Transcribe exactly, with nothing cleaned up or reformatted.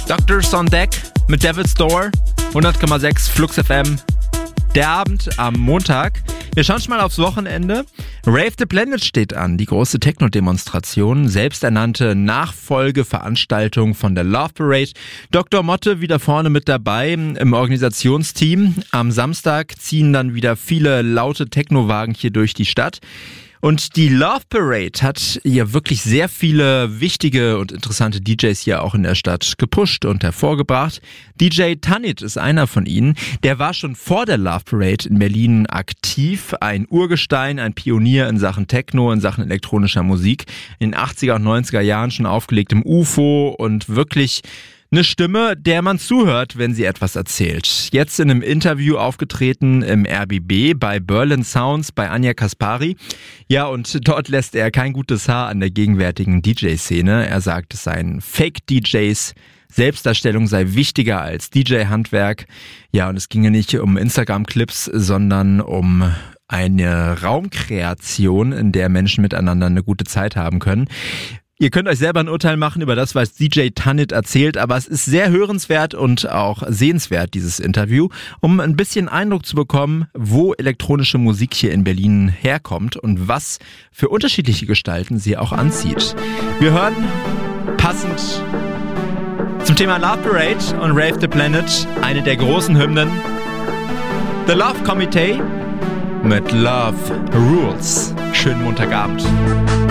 Doctors on Deck mit Devil's Door, hundert Komma sechs Flux F M. Der Abend am Montag. Wir schauen schon mal aufs Wochenende. Rave the Planet steht an, die große Techno-Demonstration, selbsternannte Nachfolgeveranstaltung von der Love Parade. Doktor Motte wieder vorne mit dabei im Organisationsteam. Am Samstag ziehen dann wieder viele laute Techno-Wagen hier durch die Stadt. Und die Love Parade hat ja wirklich sehr viele wichtige und interessante D Js hier auch in der Stadt gepusht und hervorgebracht. D J Tanit ist einer von ihnen. Der war schon vor der Love Parade in Berlin aktiv. Ein Urgestein, ein Pionier in Sachen Techno, in Sachen elektronischer Musik. In den achtziger und neunziger Jahren schon aufgelegt im U F O und wirklich eine Stimme, der man zuhört, wenn sie etwas erzählt. Jetzt in einem Interview aufgetreten im R B B bei Berlin Sounds bei Anja Kaspari. Ja, und dort lässt er kein gutes Haar an der gegenwärtigen D J-Szene. Er sagt, es seien Fake-D Js, Selbstdarstellung sei wichtiger als D J-Handwerk. Ja, und es ginge nicht um Instagram-Clips, sondern um eine Raumkreation, in der Menschen miteinander eine gute Zeit haben können. Ihr könnt euch selber ein Urteil machen über das, was D J Tanit erzählt, aber es ist sehr hörenswert und auch sehenswert, dieses Interview, um ein bisschen Eindruck zu bekommen, wo elektronische Musik hier in Berlin herkommt und was für unterschiedliche Gestalten sie auch anzieht. Wir hören passend zum Thema Love Parade und Rave the Planet eine der großen Hymnen, The Love Committee mit Love Rules. Schönen Montagabend.